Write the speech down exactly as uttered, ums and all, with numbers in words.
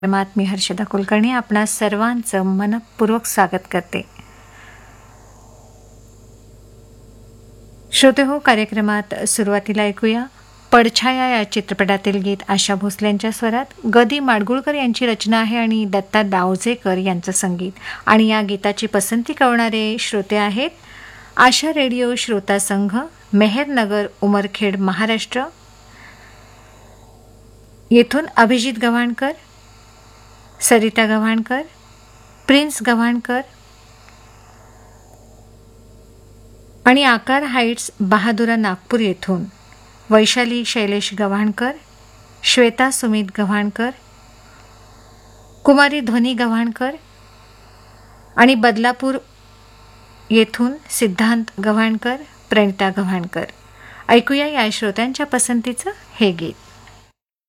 कार्यक्रमात मी हर्षदा कुलकर्णी आपणा सर्वांचं मनपूर्वक स्वागत करते. श्रोते हो, कार्यक्रमात सुरुवातीला ऐकूया पडछाया या चित्रपटातील गीत आशा भोसलेंच्या स्वरात. गदी माडगुळकर यांची रचना आहे आणि दत्ता डावजेकर यांचं संगीत. आणि या गीताची पसंती करणारे श्रोते आहेत आशा रेडिओ श्रोता संघ, मेहरनगर, उमरखेड, महाराष्ट्र. येथून अभिजित गव्हाणकर, सरिता गव्हाणकर, प्रिन्स गव्हाणकर आणि आकार हाईट्स, बहादुरा, नागपूर येथून वैशाली शैलेश गव्हाणकर, श्वेता सुमित गव्हाणकर, कुमारी ध्वनी गव्हाणकर आणि बदलापूर येथून सिद्धांत गव्हाणकर, प्रणिता गव्हाणकर. ऐकूया या श्रोत्यांच्या पसंतीचं हे गीत.